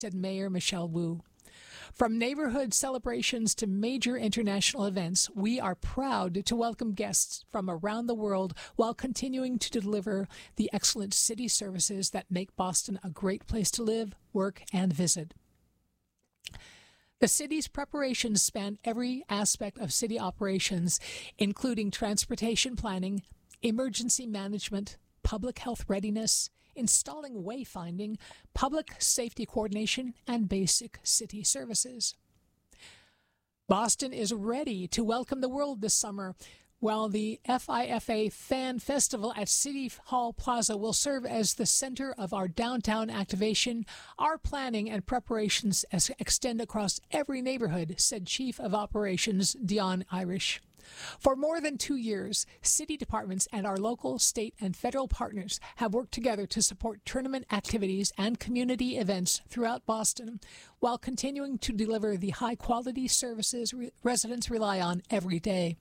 said Mayor Michelle Wu. From neighborhood celebrations to major international events, we are proud to welcome guests from around the world while continuing to deliver the excellent city services that make Boston a great place to live, work, and visit. The city's preparations span every aspect of city operations, including transportation planning, emergency management, public health readiness, installing wayfinding, public safety coordination, and basic city services. Boston is ready to welcome the world this summer, while the FIFA Fan Festival at City Hall Plaza will serve as the center of our downtown activation. Our planning and preparations extend across every neighborhood, said Chief of Operations Dion Irish. For more than 2 years, city departments and our local, state, and federal partners have worked together to support tournament activities and community events throughout Boston, while continuing to deliver the high-quality services residents rely on every day.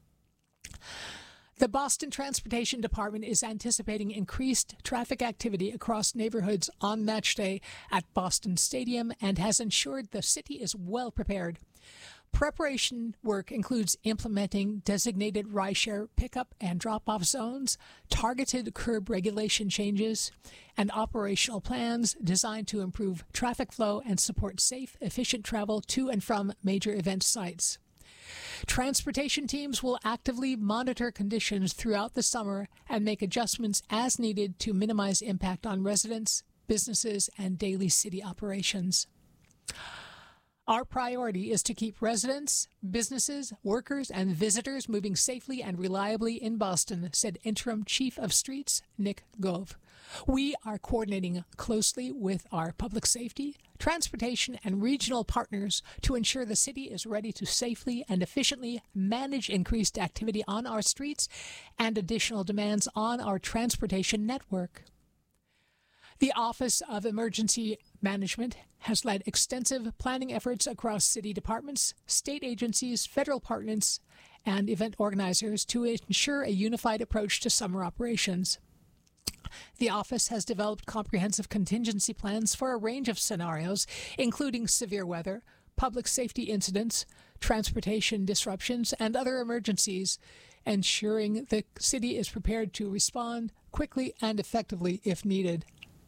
The Boston Transportation Department is anticipating increased traffic activity across neighborhoods on Match Day at Boston Stadium and has ensured the city is well prepared. Preparation work includes implementing designated rideshare pickup and drop-off zones, targeted curb regulation changes, and operational plans designed to improve traffic flow and support safe, efficient travel to and from major event sites. Transportation teams will actively monitor conditions throughout the summer and make adjustments as needed to minimize impact on residents, businesses, and daily city operations. Our priority is to keep residents, businesses, workers, and visitors moving safely and reliably in Boston, said Interim Chief of Streets Nick Gove. We are coordinating closely with our public safety, transportation, and regional partners to ensure the city is ready to safely and efficiently manage increased activity on our streets and additional demands on our transportation network. The Office of Emergency Management has led extensive planning efforts across city departments, state agencies, federal partners, and event organizers to ensure a unified approach to summer operations. The office has developed comprehensive contingency plans for a range of scenarios, including severe weather, public safety incidents, transportation disruptions, and other emergencies, ensuring the city is prepared to respond quickly and effectively if needed.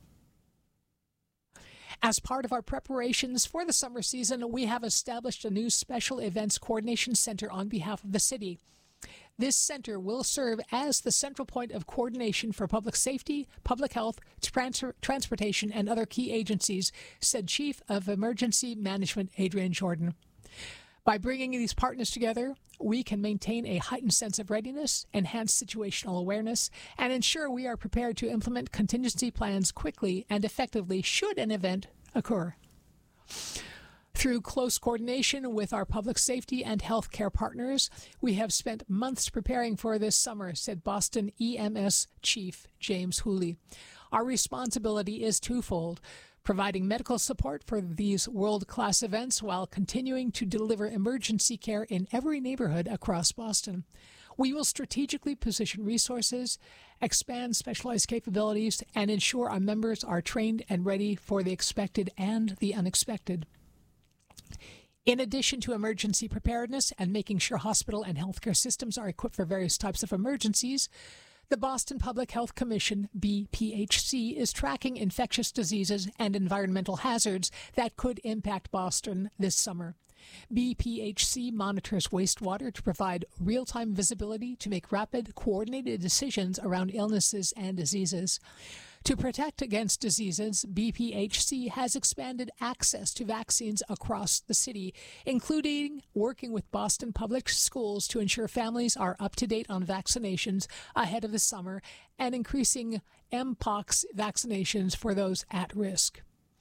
As part of our preparations for the summer season, we have established a new Special Events Coordination Center on behalf of the city. This center will serve as the central point of coordination for public safety, public health, transportation, and other key agencies, said Chief of Emergency Management Adrian Jordan. By bringing these partners together, we can maintain a heightened sense of readiness, enhance situational awareness, and ensure we are prepared to implement contingency plans quickly and effectively should an event occur. Through close coordination with our public safety and healthcare partners, we have spent months preparing for this summer, said Boston EMS Chief James Hooley. Our responsibility is twofold: providing medical support for these world-class events while continuing to deliver emergency care in every neighborhood across Boston. We will strategically position resources, expand specialized capabilities, and ensure our members are trained and ready for the expected and the unexpected. In addition to emergency preparedness and making sure hospital and healthcare systems are equipped for various types of emergencies, the Boston Public Health Commission, BPHC, is tracking infectious diseases and environmental hazards that could impact Boston this summer. BPHC monitors wastewater to provide real-time visibility to make rapid, coordinated decisions around illnesses and diseases. To protect against diseases, BPHC has expanded access to vaccines across the city, including working with Boston Public Schools to ensure families are up to date on vaccinations ahead of the summer and increasing Mpox vaccinations for those at risk.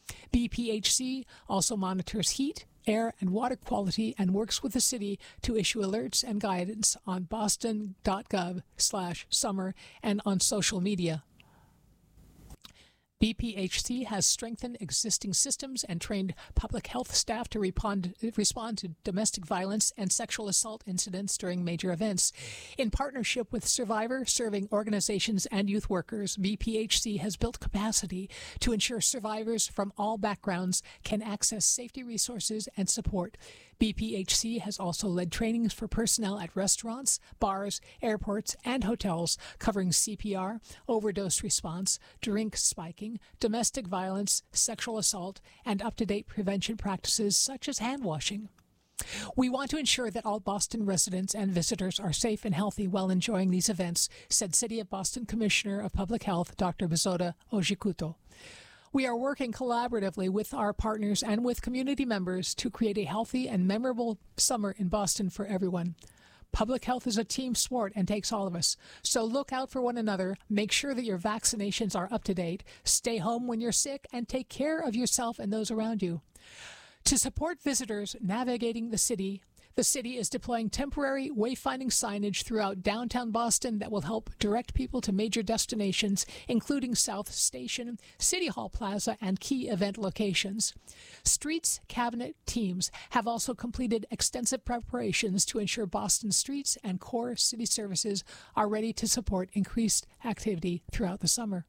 BPHC also monitors heat, air, and water quality and works with the city to issue alerts and guidance on boston.gov/summer and on social media. BPHC has strengthened existing systems and trained public health staff to respond to domestic violence and sexual assault incidents during major events. In partnership with survivor-serving organizations and youth workers, BPHC has built capacity to ensure survivors from all backgrounds can access safety resources and support. BPHC has also led trainings for personnel at restaurants, bars, airports, and hotels covering CPR, overdose response, drink spiking, domestic violence, sexual assault, and up-to-date prevention practices such as hand washing. We want to ensure that all Boston residents and visitors are safe and healthy while enjoying these events, said City of Boston Commissioner of Public Health, Dr. Bizoda Ojikuto. We are working collaboratively with our partners and with community members to create a healthy and memorable summer in Boston for everyone. Public health is a team sport and takes all of us. So look out for one another, make sure that your vaccinations are up to date, stay home when you're sick, and take care of yourself and those around you. To support visitors navigating the city is deploying temporary wayfinding signage throughout downtown Boston that will help direct people to major destinations, including South Station, City Hall Plaza, and key event locations. Streets Cabinet teams have also completed extensive preparations to ensure Boston streets and core city services are ready to support increased activity throughout the summer.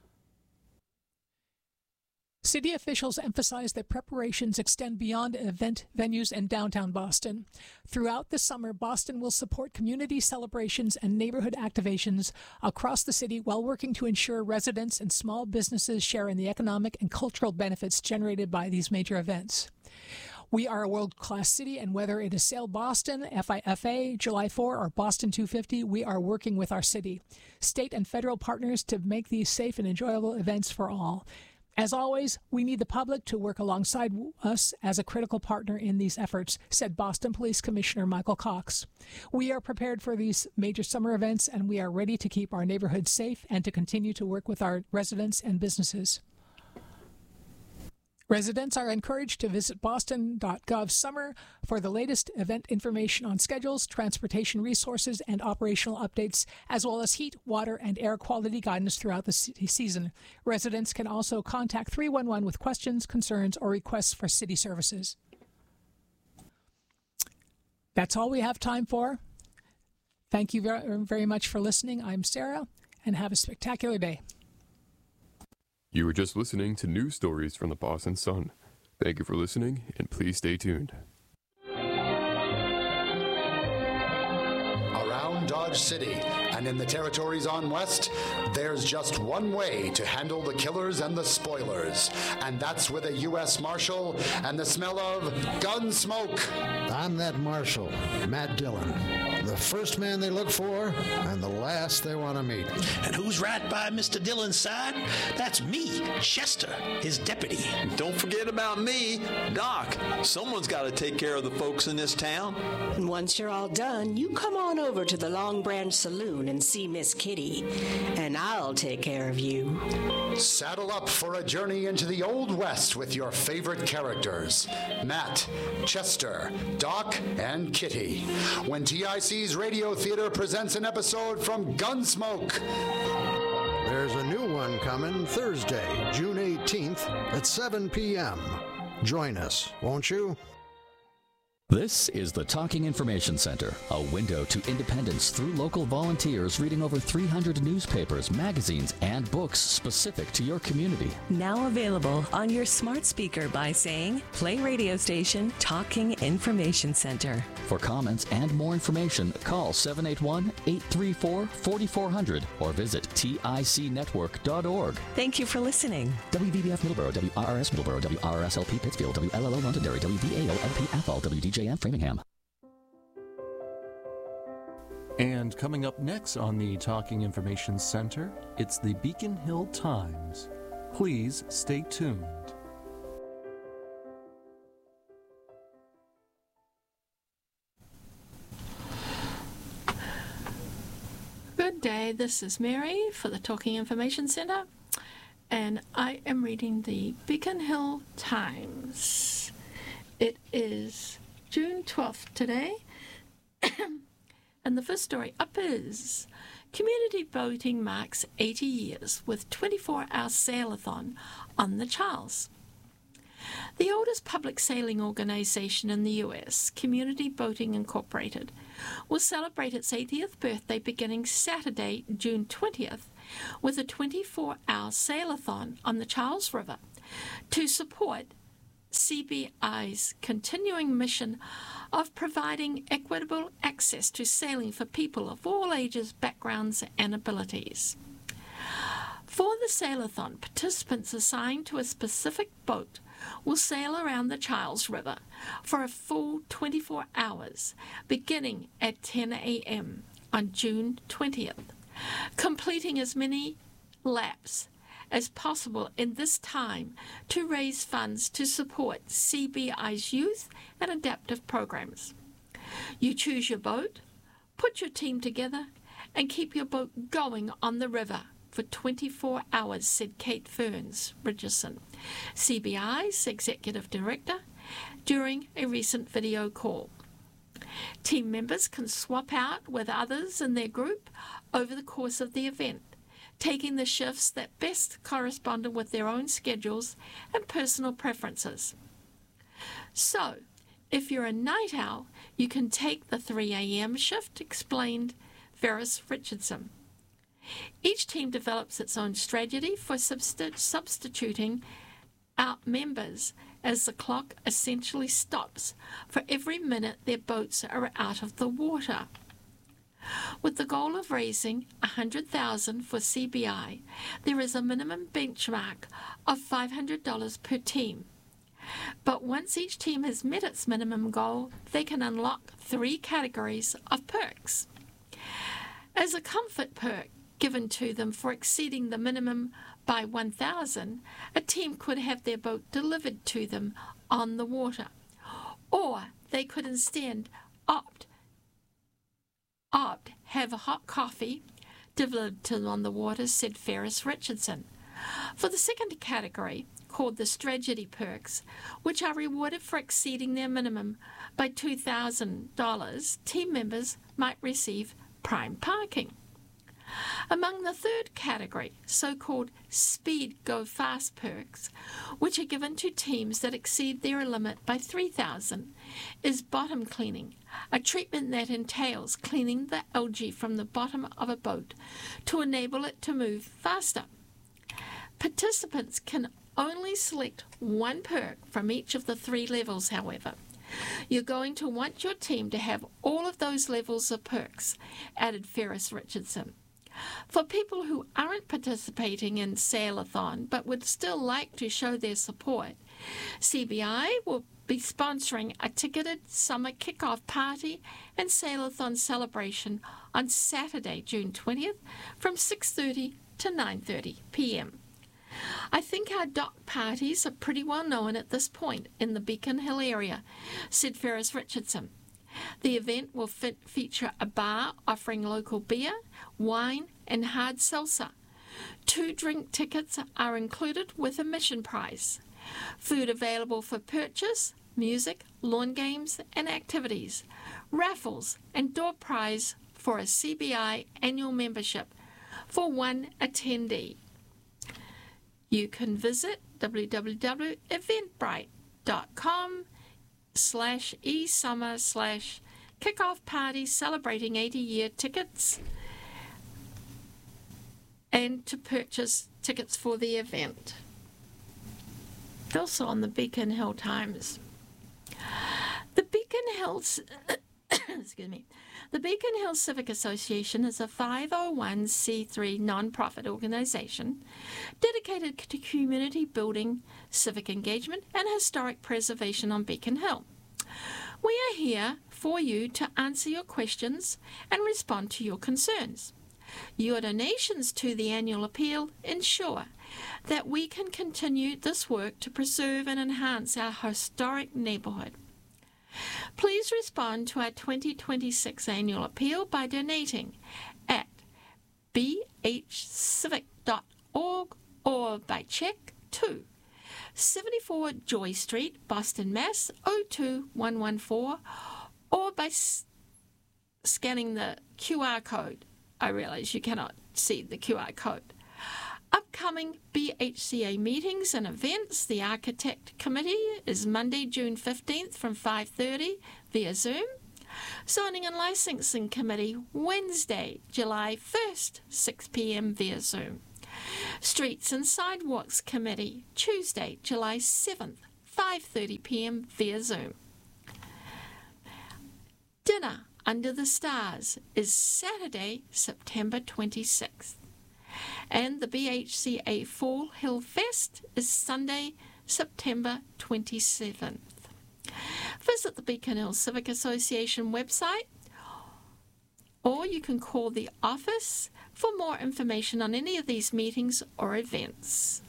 City officials emphasize that preparations extend beyond event venues in downtown Boston. Throughout the summer, Boston will support community celebrations and neighborhood activations across the city while working to ensure residents and small businesses share in the economic and cultural benefits generated by these major events. We are a world-class city, and whether it is Sail Boston, FIFA, July 4, or Boston 250, we are working with our city, state, and federal partners to make these safe and enjoyable events for all. As always, we need the public to work alongside us as a critical partner in these efforts, said Boston Police Commissioner Michael Cox. We are prepared for these major summer events, and we are ready to keep our neighborhoods safe and to continue to work with our residents and businesses. Residents are encouraged to visit boston.gov summer for the latest event information on schedules, transportation resources, and operational updates, as well as heat, water, and air quality guidance throughout the season. Residents can also contact 311 with questions, concerns, or requests for city services. That's all we have time for. Thank you very much for listening. I'm Sarah, and have a spectacular day. You were just listening to news stories from the Boston Sun. Thank you for listening, and please stay tuned. Around Dodge City and in the territories on West, there's just one way to handle the killers and the spoilers, and that's with a U.S. Marshal and the smell of gun smoke. I'm that Marshal, Matt Dillon. The first man they look for and the last they want to meet. And who's right by Mr. Dillon's side? That's me, Chester, his deputy. Don't forget about me, Doc. Someone's got to take care of the folks in this town. And once you're all done, you come on over to the Long Branch Saloon and see Miss Kitty, and I'll take care of you. Saddle up for a journey into the Old West with your favorite characters, Matt, Chester, Doc, and Kitty, when TIC's Radio Theater presents an episode from Gunsmoke. There's a new one coming Thursday, June 18th at 7 p.m. Join us, won't you? This is the Talking Information Center, a window to independence through local volunteers reading over 300 newspapers, magazines, and books specific to your community. Now available on your smart speaker by saying, play radio station Talking Information Center. For comments and more information, call 781-834-4400 or visit ticnetwork.org. Thank you for listening. WVBF Middleborough, WRRS Middleborough, WRSLP Pittsfield, WLLO Londonderry, WVAO-LP Athol, WDJM Framingham. And coming up next on the Talking Information Center, it's the Beacon Hill Times. Please stay tuned. Good day, this is Mary for the Talking Information Center, and I am reading the Beacon Hill Times. It is June 12th today, and the first story up is community boating marks 80 years with 24-hour sail-a-thon on the Charles. The oldest public sailing organization in the U.S., Community Boating Incorporated, will celebrate its 80th birthday beginning Saturday, June 20th, with a 24-hour sail-a-thon on the Charles River to support CBI's continuing mission of providing equitable access to sailing for people of all ages, backgrounds, and abilities. For the sail-a-thon, participants assigned to a specific boat will sail around the Charles River for a full 24 hours, beginning at 10 a.m. on June 20th, completing as many laps as possible in this time to raise funds to support CBI's youth and adaptive programs. You choose your boat, put your team together, and keep your boat going on the river for 24 hours, said Kate Ferns Richardson, CBI's Executive Director, during a recent video call. Team members can swap out with others in their group over the course of the event, taking the shifts that best corresponded with their own schedules and personal preferences. So, if you're a night owl, you can take the 3 a.m. shift, explained Ferris Richardson. Each team develops its own strategy for substituting out members as the clock essentially stops for every minute their boats are out of the water. With the goal of raising $100,000 for CBI, there is a minimum benchmark of $500 per team. But once each team has met its minimum goal, they can unlock 3 categories of perks. As a comfort perk given to them for exceeding the minimum by $1,000, a team could have their boat delivered to them on the water, or they could instead opt have a hot coffee delivered to them on the water, said Ferris Richardson. For the second category, called the strategy perks, which are rewarded for exceeding their minimum by $2,000, team members might receive prime parking. Among the third category, so-called Speed Go Fast perks, which are given to teams that exceed their limit by $3,000, is bottom cleaning, a treatment that entails cleaning the algae from the bottom of a boat to enable it to move faster. Participants can only select one perk from each of the 3 levels, however. You're going to want your team to have all of those levels of perks, added Ferris Richardson. For people who aren't participating in Sail-a-thon but would still like to show their support, CBI will be sponsoring a ticketed summer kickoff party and Sail-a-thon celebration on Saturday, June 20th from 6:30 to 9:30 p.m. I think our dock parties are pretty well known at this point in the Beacon Hill area, said Ferris Richardson. The event will feature a bar offering local beer, wine, and hard salsa. 2 drink tickets are included with admission price. Food available for purchase, music, lawn games, and activities, raffles, and door prize for a CBI annual membership for one attendee. You can visit www.eventbrite.com/esummer/kickoff party celebrating 80-year tickets and to purchase tickets for the event. Also on the Beacon Hill Times. The Beacon Hills The Beacon Hill Civic Association is a 501c3 non-profit organization dedicated to community building, civic engagement, and historic preservation on Beacon Hill. We are here for you to answer your questions and respond to your concerns. Your donations to the annual appeal ensure that we can continue this work to preserve and enhance our historic neighbourhood. Please respond to our 2026 annual appeal by donating at bhcivic.org or by check to 74 Joy Street, Boston, Mass. 02114, or by scanning the QR code I realize you cannot see the QR code. Upcoming BHCA meetings and events. The Architect Committee is Monday, June 15th from 5:30 via Zoom. Zoning and Licensing Committee, Wednesday, July 1st, 6 p.m. via Zoom. Streets and Sidewalks Committee, Tuesday, July 7th, 5:30 p.m. via Zoom. Dinner Under the Stars is Saturday, September 26th. And the BHCA Fall Hill Fest is Sunday, September 27th. Visit the Beacon Hill Civic Association website, or you can call the office for more information on any of these meetings or events.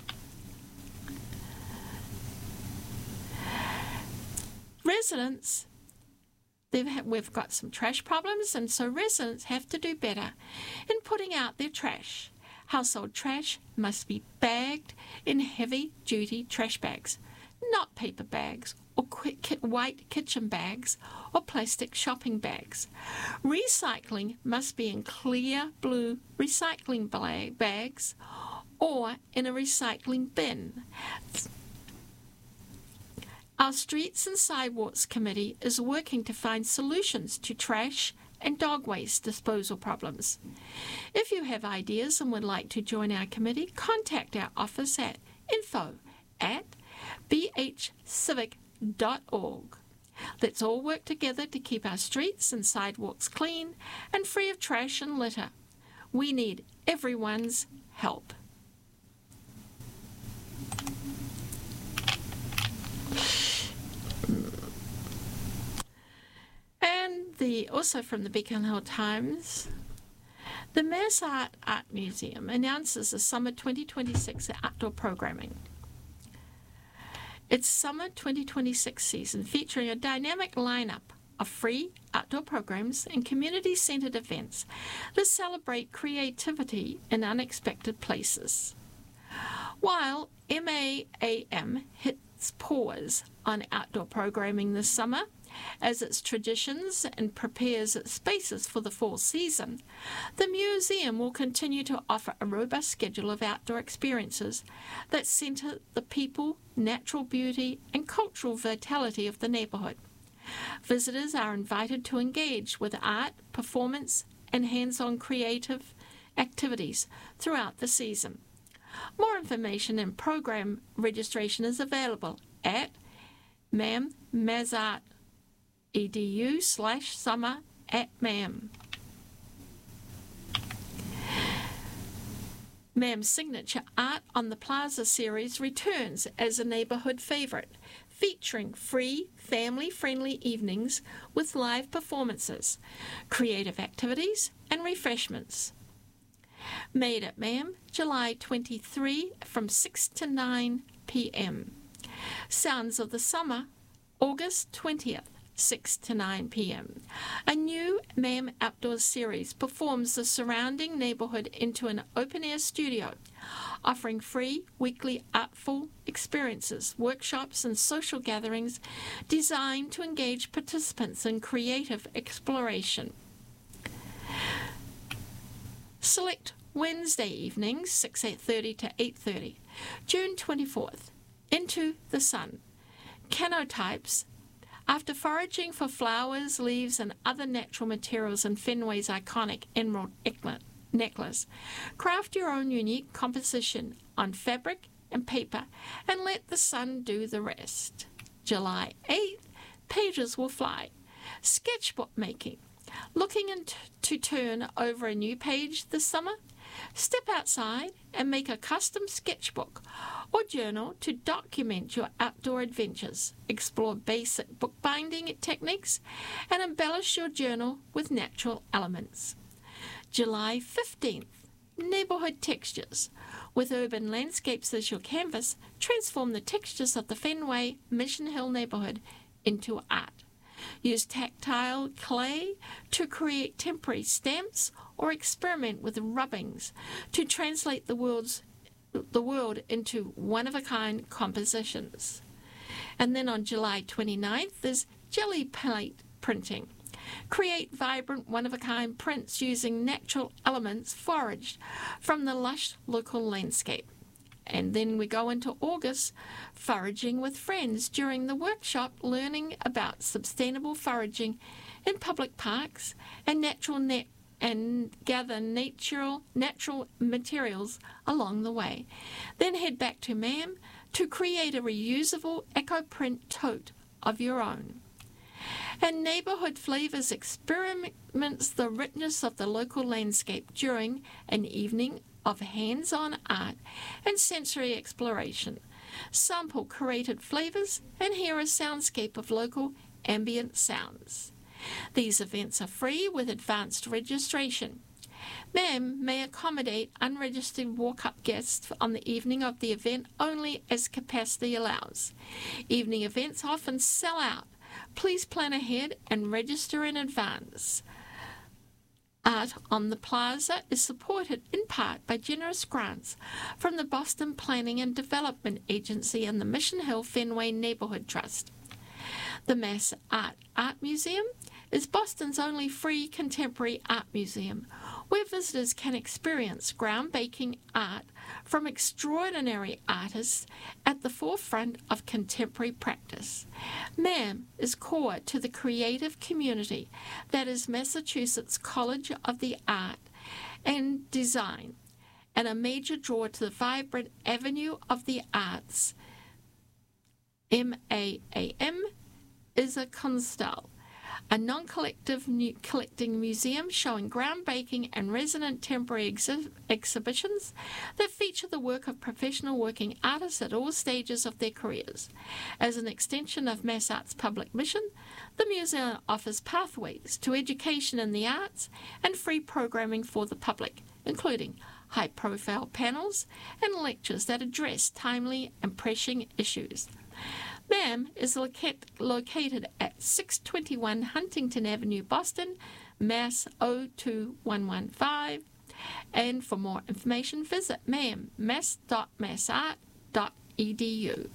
Residents, we've got some trash problems, and so residents have to do better in putting out their trash. Household trash must be bagged in heavy-duty trash bags, not paper bags or white kitchen bags or plastic shopping bags. Recycling must be in clear blue recycling bags or in a recycling bin. Our Streets and Sidewalks Committee is working to find solutions to trash and dog waste disposal problems. If you have ideas and would like to join our committee, contact our office at info@bhcivic.org. Let's all work together to keep our streets and sidewalks clean and free of trash and litter. We need everyone's help. And also from the Beacon Hill Times, the Mazart Art Museum announces the Summer 2026 outdoor programming. Its Summer 2026 season featuring a dynamic lineup of free outdoor programs and community-centered events that celebrate creativity in unexpected places. While MAAM hits pause on outdoor programming this summer, as its traditions and prepares its spaces for the fall season, the museum will continue to offer a robust schedule of outdoor experiences that centre the people, natural beauty, and cultural vitality of the neighbourhood. Visitors are invited to engage with art, performance, and hands-on creative activities throughout the season. More information and program registration is available at MAM/summer@MAM. MAM's signature Art on the Plaza series returns as a neighbourhood favourite, featuring free, family-friendly evenings with live performances, creative activities, and refreshments. Made at MAM, July 23 from 6 to 9 p.m. Sounds of the Summer, August 20th, 6 to 9 p.m. A new MAM Outdoors series performs the surrounding neighbourhood into an open-air studio, offering free weekly artful experiences, workshops and social gatherings designed to engage participants in creative exploration. Select Wednesday evenings, 8:30 to 8:30. June 24th, Into the Sun. Canotypes. After foraging for flowers, leaves, and other natural materials in Fenway's iconic emerald necklace, craft your own unique composition on fabric and paper and let the sun do the rest. July 8th, Pages Will Fly. Sketchbook making. Looking to turn over a new page this summer? Step outside and make a custom sketchbook or journal to document your outdoor adventures, explore basic bookbinding techniques, and embellish your journal with natural elements. July 15th, Neighbourhood Textures. With urban landscapes as your canvas, transform the textures of the Fenway Mission Hill neighbourhood into art. Use tactile clay to create temporary stamps or experiment with rubbings to translate the world into one-of-a-kind compositions. And then on July 29th, there's jelly plate printing. Create vibrant, one-of-a-kind prints using natural elements foraged from the lush local landscape. And then we go into August, foraging with friends during the workshop, learning about sustainable foraging in public parks and gather natural materials along the way. Then head back to MAM to create a reusable eco-print tote of your own. And Neighborhood Flavors experiments the richness of the local landscape during an evening of hands-on art and sensory exploration. Sample curated flavors and hear a soundscape of local ambient sounds. These events are free with advanced registration. MAM may accommodate unregistered walk-up guests on the evening of the event only as capacity allows. Evening events often sell out. Please plan ahead and register in advance. Art on the Plaza is supported in part by generous grants from the Boston Planning and Development Agency and the Mission Hill Fenway Neighborhood Trust. The Mass Art Museum is Boston's only free contemporary art museum, where visitors can experience groundbreaking art from extraordinary artists at the forefront of contemporary practice. MAM is core to the creative community that is Massachusetts College of the Art and Design, and a major draw to the vibrant Avenue of the Arts. MAAM is a Kunsthal, a non-collective collecting museum showing groundbreaking and resonant temporary exhibitions that feature the work of professional working artists at all stages of their careers. As an extension of Mass Art's public mission, the museum offers pathways to education in the arts and free programming for the public, including high-profile panels and lectures that address timely and pressing issues. MAM is located at 621 Huntington Avenue, Boston, Mass. 02115. And for more information, visit mass.massart.edu.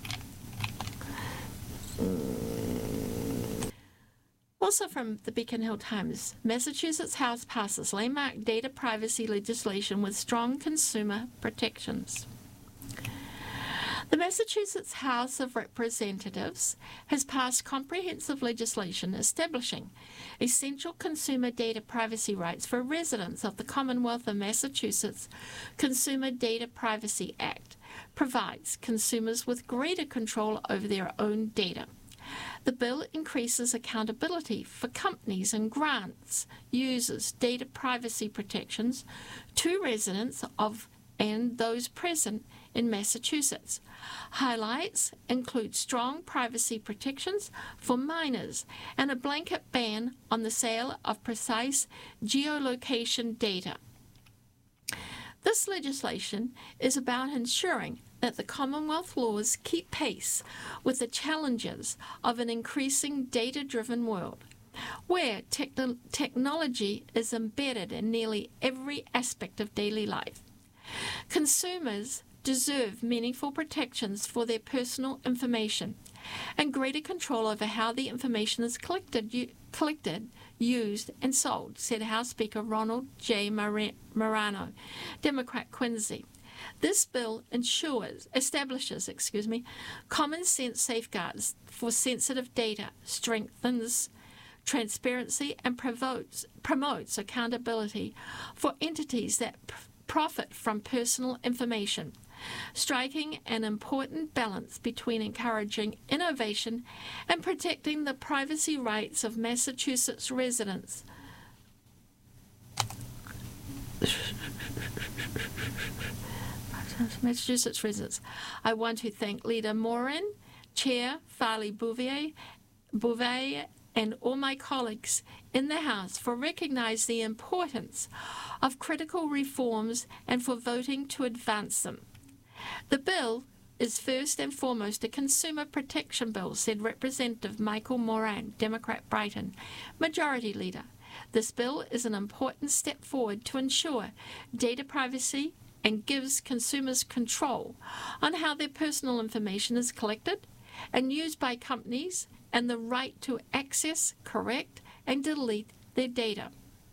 Also from the Beacon Hill Times, Massachusetts House passes landmark data privacy legislation with strong consumer protections. The Massachusetts House of Representatives has passed comprehensive legislation establishing essential consumer data privacy rights for residents of the Commonwealth of Massachusetts. Consumer Data Privacy Act provides consumers with greater control over their own data. The bill increases accountability for companies and grants users data privacy protections to residents of and those present in Massachusetts. Highlights include strong privacy protections for minors and a blanket ban on the sale of precise geolocation data. This legislation is about ensuring that the Commonwealth laws keep pace with the challenges of an increasing data-driven world, where technology is embedded in nearly every aspect of daily life. Consumers deserve meaningful protections for their personal information and greater control over how the information is collected, used, and sold, said House Speaker Ronald J. Marano, Democrat Quincy. This bill establishes common sense safeguards for sensitive data, strengthens transparency, and promotes accountability for entities that profit from personal information, striking an important balance between encouraging innovation and protecting the privacy rights of Massachusetts residents. I want to thank Leader Morin, Chair Farley Bouvier, and all my colleagues in the House for recognizing the importance of critical reforms and for voting to advance them. The bill is first and foremost a consumer protection bill, said Representative Michael Moran, Democrat Brighton, Majority Leader. This bill is an important step forward to ensure data privacy and gives consumers control on how their personal information is collected and used by companies, and the right to access, correct, and delete their data.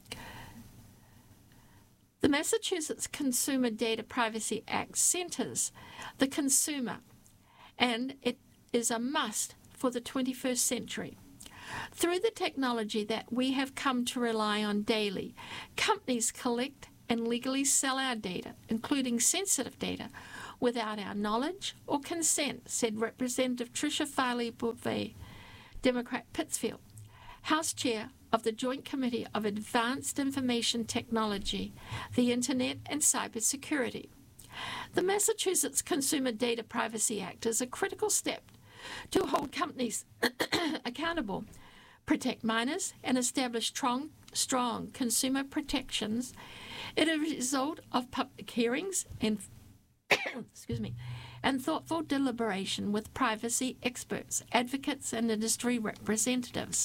The Massachusetts Consumer Data Privacy Act centers the consumer, and it is a must for the 21st century. Through the technology that we have come to rely on daily, companies collect and legally sell our data, including sensitive data, without our knowledge or consent, said Representative Tricia Farley-Bouvet, Democrat Pittsfield, House Chair of the Joint Committee of Advanced Information Technology, the Internet and Cybersecurity. The Massachusetts Consumer Data Privacy Act is a critical step to hold companies accountable, protect minors, and establish strong consumer protections. It is a result of public hearings and and thoughtful deliberation with privacy experts, advocates, and industry representatives.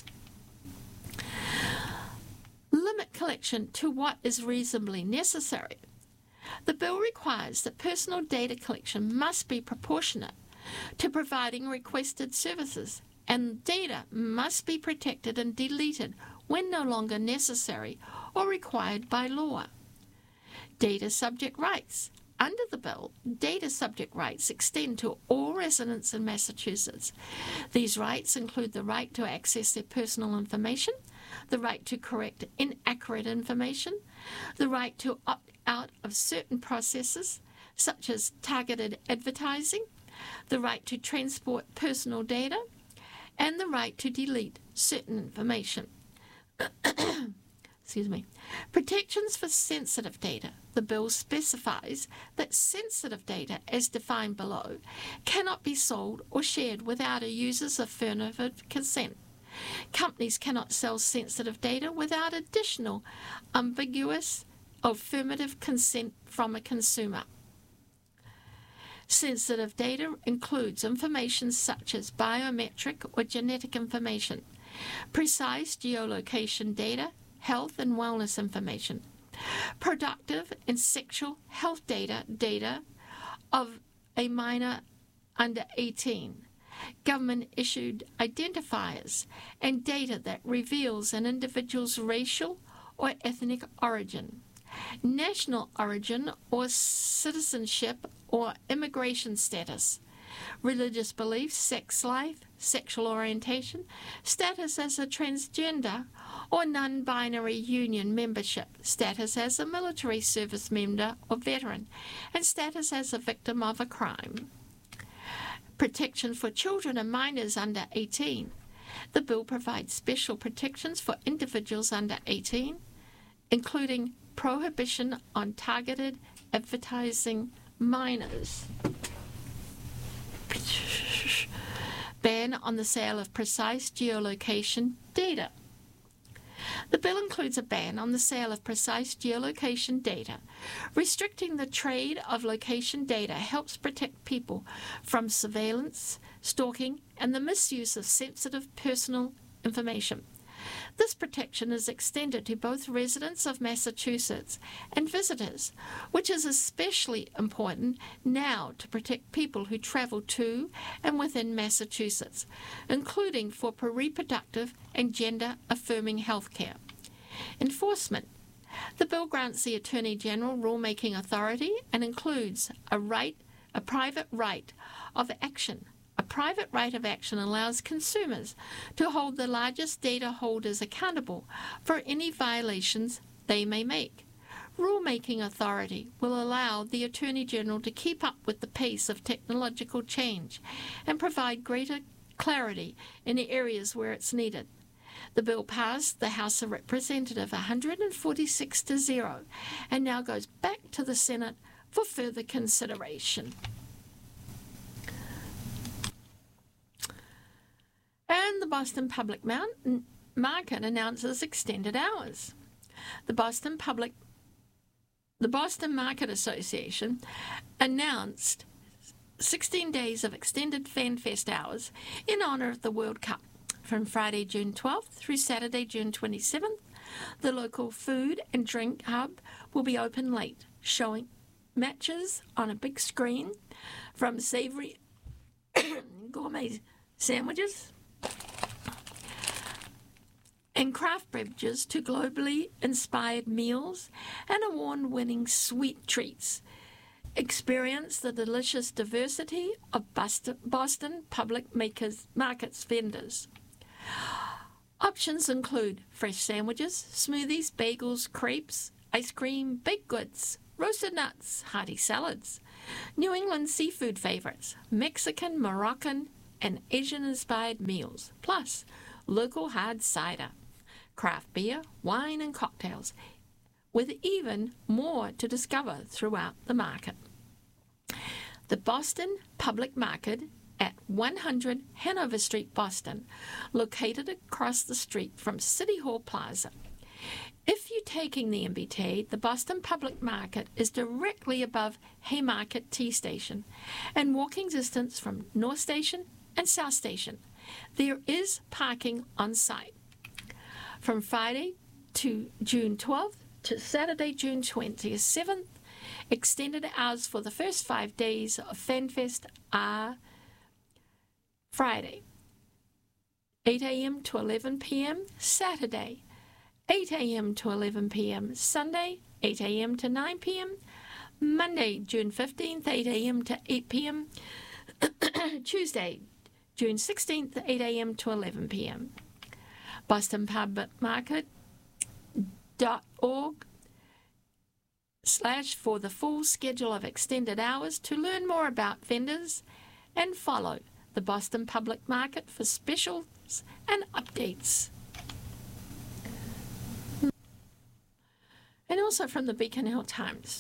Limit collection to what is reasonably necessary. The bill requires that personal data collection must be proportionate to providing requested services, and data must be protected and deleted when no longer necessary or required by law. Data subject rights. Under the bill, data subject rights extend to all residents in Massachusetts. These rights include the right to access their personal information, the right to correct inaccurate information, the right to opt out of certain processes, such as targeted advertising, the right to transport personal data, and the right to delete certain information. Protections for sensitive data. The bill specifies that sensitive data, as defined below, cannot be sold or shared without a user's affirmative consent. Companies cannot sell sensitive data without additional, ambiguous, affirmative consent from a consumer. Sensitive data includes information such as biometric or genetic information, precise geolocation data, health and wellness information, productive and sexual health data of a minor under 18, government-issued identifiers, and data that reveals an individual's racial or ethnic origin, national origin or citizenship or immigration status, religious beliefs, sex life, sexual orientation, status as a transgender or non-binary union membership, status as a military service member or veteran, and status as a victim of a crime. Protection for children and minors under 18. The bill provides special protections for individuals under 18, including prohibition on targeted advertising minors, ban on the sale of precise geolocation data. The bill includes a ban on the sale of precise geolocation data. Restricting the trade of location data helps protect people from surveillance, stalking, and the misuse of sensitive personal information. This protection is extended to both residents of Massachusetts and visitors, which is especially important now to protect people who travel to and within Massachusetts, including for reproductive and gender-affirming health care. Enforcement. The bill grants the Attorney General rulemaking authority and includes a private right of action. A private right of action allows consumers to hold the largest data holders accountable for any violations they may make. Rulemaking authority will allow the Attorney General to keep up with the pace of technological change and provide greater clarity in the areas where it's needed. The bill passed the House of Representatives 146-0 and now goes back to the Senate for further consideration. And the Boston Public Market announces extended hours. The Boston Market Association announced 16 days of extended FanFest hours in honor of the World Cup from Friday, June 12th through Saturday, June 27th. The local food and drink hub will be open late, showing matches on a big screen from savory gourmet sandwiches and craft beverages to globally inspired meals and award-winning sweet treats. Experience the delicious diversity of Boston Public Markets vendors. Options include fresh sandwiches, smoothies, bagels, crepes, ice cream, baked goods, roasted nuts, hearty salads, New England seafood favorites, Mexican, Moroccan, and Asian-inspired meals, plus local hard cider, craft beer, wine, and cocktails, with even more to discover throughout the market. The Boston Public Market at 100 Hanover Street, Boston, located across the street from City Hall Plaza. If you're taking the MBT, the Boston Public Market is directly above Haymarket T Station and walking distance from North Station and South Station. There is parking on site. From Friday to June 12th to Saturday, June 27th, extended hours for the first 5 days of FanFest are Friday, 8 a.m. to 11 p.m., Saturday, 8 a.m. to 11 p.m., Sunday, 8 a.m. to 9 p.m., Monday, June 15th, 8 a.m. to 8 p.m., Tuesday, June 16th, 8 a.m. to 11 p.m. BostonPublicMarket.org/ for the full schedule of extended hours to learn more about vendors, and follow the Boston Public Market for specials and updates. And also from the Beacon Hill Times.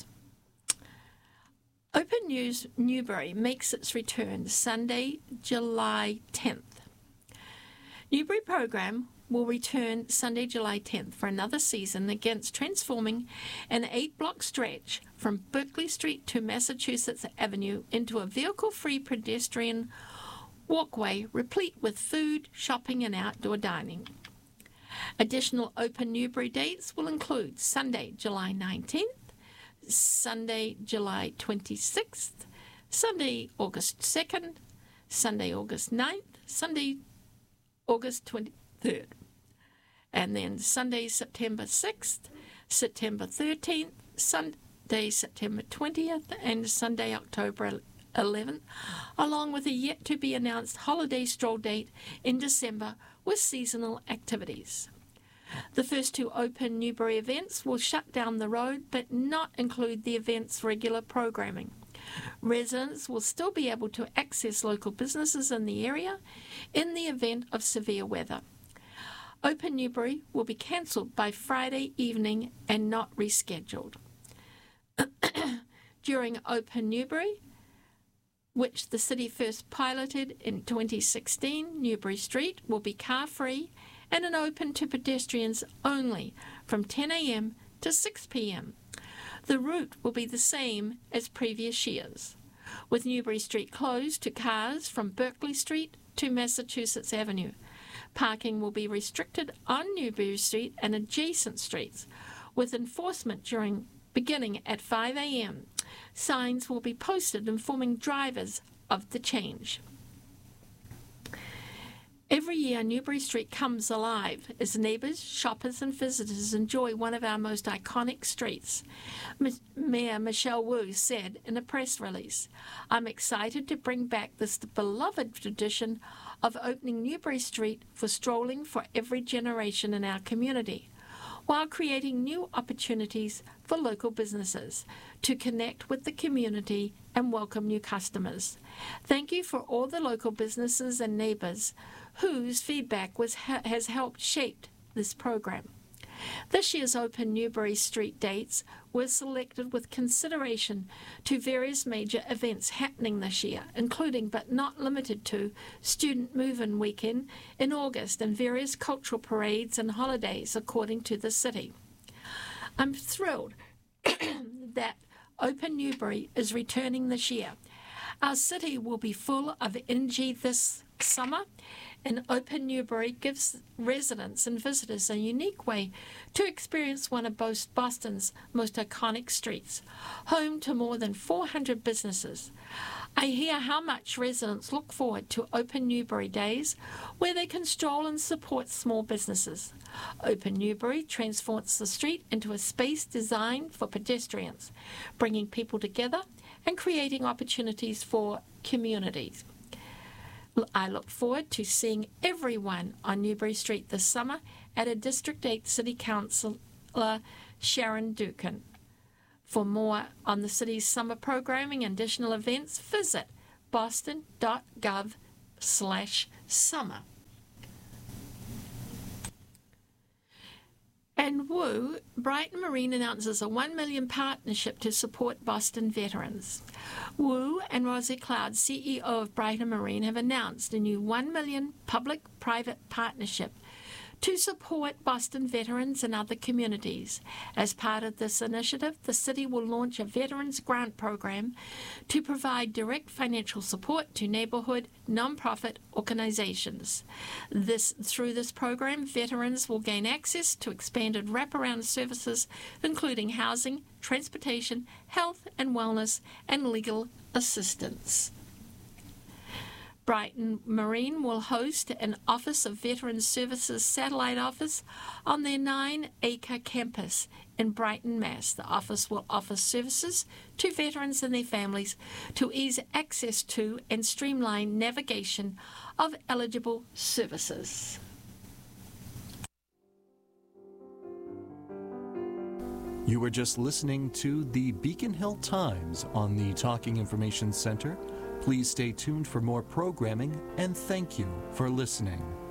Open News Newbury makes its return Sunday, July 10th. Newbury program will return Sunday, July 10th for another season against transforming an 8-block stretch from Berkeley Street to Massachusetts Avenue into a vehicle-free pedestrian walkway replete with food, shopping, and outdoor dining. Additional Open Newbury dates will include Sunday, July 19th, Sunday, July 26th, Sunday, August 2nd, Sunday, August 9th, Sunday, August 23rd, and then Sunday, September 6th, September 13th, Sunday, September 20th, and Sunday, October 11th, along with a yet-to-be-announced holiday stroll date in December with seasonal activities. The first 2 Open Newbury events will shut down the road but not include the event's regular programming. Residents will still be able to access local businesses in the area in the event of severe weather. Open Newbury will be cancelled by Friday evening and not rescheduled. During Open Newbury, which the city first piloted in 2016, Newbury Street will be car-free and open to pedestrians only from 10 a.m. to 6 p.m. The route will be the same as previous years, with Newbury Street closed to cars from Berkeley Street to Massachusetts Avenue. Parking will be restricted on Newbury Street and adjacent streets, with enforcement beginning at 5 a.m. Signs will be posted informing drivers of the change. Every year, Newbury Street comes alive as neighbours, shoppers and visitors enjoy one of our most iconic streets. Mayor Michelle Wu said in a press release, "I'm excited to bring back this beloved tradition of opening Newbury Street for strolling for every generation in our community, while creating new opportunities for local businesses to connect with the community and welcome new customers. Thank you for all the local businesses and neighbours whose feedback has helped shape this program." This year's Open Newbury Street dates were selected with consideration to various major events happening this year, including but not limited to Student Move-In Weekend in August and various cultural parades and holidays, according to the city. I'm thrilled that Open Newbury is returning this year. Our city will be full of energy this summer, and Open Newbury gives residents and visitors a unique way to experience one of Boston's most iconic streets, home to more than 400 businesses. I hear how much residents look forward to Open Newbury Days, where they can stroll and support small businesses. Open Newbury transforms the street into a space designed for pedestrians, bringing people together and creating opportunities for communities. I look forward to seeing everyone on Newbury Street this summer at a District 8 City Councillor Sharon Dukin. For more on the city's summer programming and additional events, visit boston.gov/summer. And woo, Brighton Marine announces a $1 million partnership to support Boston veterans. Woo and Rosie Cloud, CEO of Brighton Marine, have announced a new $1 million public-private partnership to support Boston veterans and other communities. As part of this initiative, the city will launch a Veterans Grant Program to provide direct financial support to neighborhood nonprofit organizations. Through this program, veterans will gain access to expanded wraparound services, including housing, transportation, health and wellness, and legal assistance. Brighton Marine will host an Office of Veterans Services satellite office on their 9-acre campus in Brighton, Mass. The office will offer services to veterans and their families to ease access to and streamline navigation of eligible services. You were just listening to the Beacon Hill Times on the Talking Information Center. Please stay tuned for more programming, and thank you for listening.